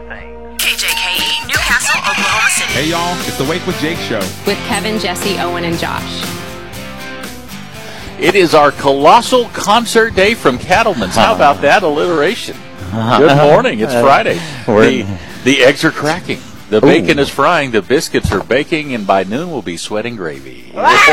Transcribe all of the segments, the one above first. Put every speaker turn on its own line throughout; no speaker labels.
things.
KJKE, Newcastle, Oklahoma City.
Hey, y'all. It's the Wake with Jake show.
With Kevin, Jesse, Owen, and Josh.
It is our colossal concert day from Cattleman's. How about that alliteration? Good morning. It's Friday. The eggs are cracking. The bacon is frying. The biscuits are baking. And by noon, we'll be sweating gravy.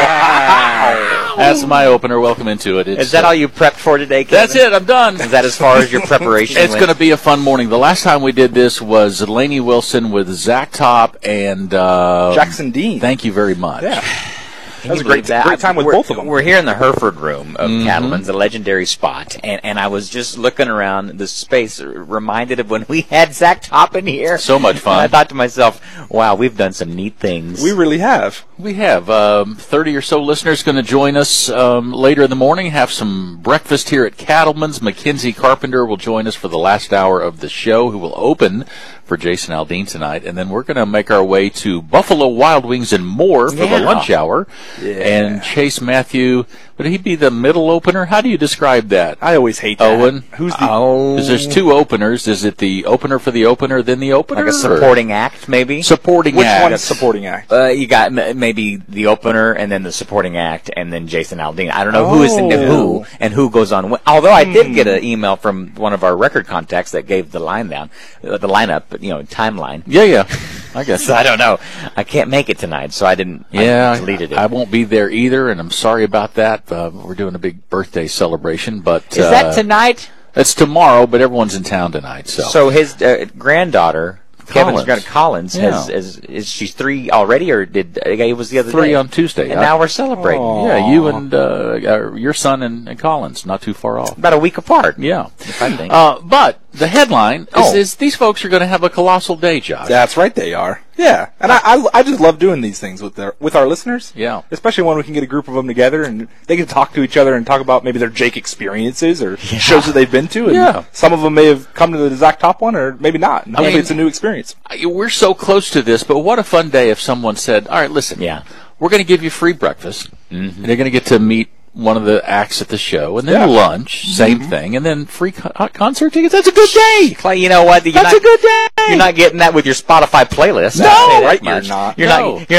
That's my opener. Welcome into it.
Is that all you prepped for today, Kevin?
That's it. I'm done.
Is that as far as your preparation
It's going to be a fun morning. The last time we did this was Lainey Wilson with Zach Top and
Jackson Dean.
Thank you very much.
Yeah. That was a great time with both of them.
We're here in the Hereford room of Cattleman's, a legendary spot, and I was just looking around the space, reminded of when we had Zach Top in here.
So much fun.
And I thought to myself, wow, we've done some neat things.
We really have.
We have 30 or so listeners going to join us later in the morning, have some breakfast here at Cattleman's. Mackenzie Carpenter will join us for the last hour of the show, who will open for Jason Aldean tonight. And then we're going to make our way to Buffalo Wild Wings and more for the lunch hour. Yeah. And Chase Matthew, would he be the middle opener? How do you describe that?
I always hate that.
Owen?
Who's the...
Because there's two openers. Is it the opener for the opener, then the opener?
Like a supporting act, maybe?
Supporting
Which
act.
Which one's supporting act?
You got maybe the opener and then the supporting act and then Jason Aldean. I don't know who is into who and who goes on. Although I did get an email from one of our record contacts that gave the lineup, timeline.
Yeah. I guess.
So I don't know. I can't make it tonight, so I didn't. I deleted it.
I won't be there either, and I'm sorry about that. We're doing a big birthday celebration, but
is that tonight?
It's tomorrow, but everyone's in town tonight. So
his granddaughter, Kevin's granddaughter Collins,
yeah.
is she 3 already, or it was the other
3
day?
on Tuesday,
and now we're celebrating.
Aww. Yeah, you and your son and Collins, not too far off,
about a week apart.
Yeah,
I think.
But the headline is these folks are going to have a colossal day, Josh.
That's right, they are. Yeah, and I just love doing these things with our listeners.
Yeah,
especially when we can get a group of them together and they can talk to each other and talk about maybe their Jake experiences or shows that they've been to. And some of them may have come to the Zach Top one, or maybe not. And hopefully it's a new experience.
We're so close to this, but what a fun day if someone said, "All right, listen, we're going to give you free breakfast, and you're going to get to meet one of the acts at the show, and then lunch, same thing, and then free concert tickets." That's a good day.
Clay, you know what?
That's a good day.
You're not getting that with your Spotify playlist.
No, right? You're not.
You're not